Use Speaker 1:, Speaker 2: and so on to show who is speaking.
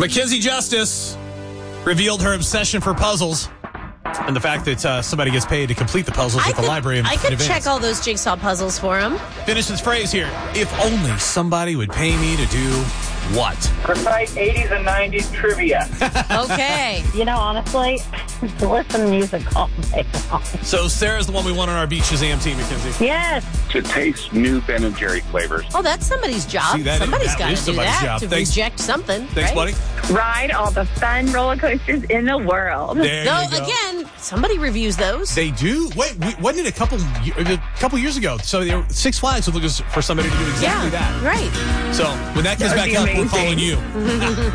Speaker 1: Mackenzie Justice revealed her obsession for puzzles and the fact that somebody gets paid to complete the puzzles at the library.
Speaker 2: I could check all those jigsaw puzzles for him.
Speaker 1: Finish this phrase here. If only somebody would pay me to do what?
Speaker 3: Recite 80s and 90s trivia.
Speaker 2: Okay.
Speaker 4: Honestly, listen to music all day long.
Speaker 1: So Sarah's the one we want on our Beat Shazam team, Mackenzie.
Speaker 4: Yes.
Speaker 3: To taste new Ben and Jerry flavors.
Speaker 2: Oh, that's somebody's job.
Speaker 1: See, that
Speaker 2: Somebody's
Speaker 1: is
Speaker 2: got to do
Speaker 1: somebody's
Speaker 2: that
Speaker 1: job.
Speaker 2: to
Speaker 1: Thanks.
Speaker 2: reject something.
Speaker 1: Thanks,
Speaker 2: right?
Speaker 1: buddy.
Speaker 5: Ride all the fun roller coasters in the world.
Speaker 1: There
Speaker 2: No,
Speaker 1: you go.
Speaker 2: again, somebody reviews those.
Speaker 1: They do. Wait, wasn't it a couple years ago? So Six Flags was looking for somebody to do exactly that.
Speaker 2: Right.
Speaker 1: So when that comes
Speaker 5: That
Speaker 1: back
Speaker 5: would be
Speaker 1: up, we're
Speaker 5: amazing.
Speaker 1: calling you.